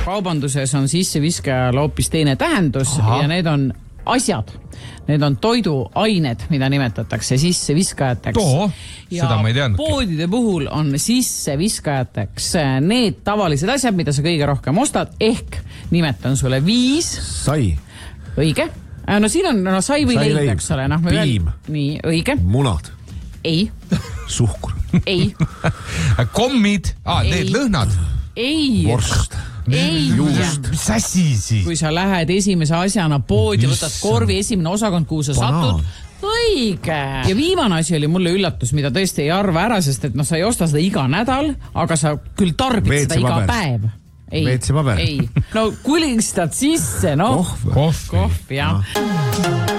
kaubanduses on sisseviskajal hoopis teine tähendus. Aha. Ja need on asjad. Need on toiduained, mida nimetatakse sisseviskajateks. Seda ma ei teadnud. Poodide puhul on sisseviskajateks need tavalised asjad, mida sa kõige rohkem ostad, ehk nimetan sulle 5. Sai. Õige. No siin on sai või leib, eks ole. Piim. Nii, õige. Munad. Ei. Suhkur. Ei. Kommid. Need lõhnad. Ei. Vorst. Ei. Juust. Mis asi siis? Kui sa lähed esimese asjana poodi, võtad korvi esimene osakond, kuhu sa satud. Õige. Ja viimane asi oli mulle üllatus, mida tõesti ei arva ära, sest et sa ei osta seda iga nädal, aga sa küll tarbid seda iga päev. WC-paber. Ei. No kulistad sisse, Kohv, jah.